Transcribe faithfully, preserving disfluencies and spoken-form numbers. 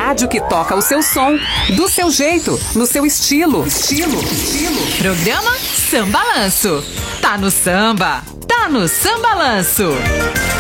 rádio que toca o seu som, do seu jeito, no seu estilo. Estilo, estilo. Programa Sambalanço. Tá no samba, tá no Sambalanço.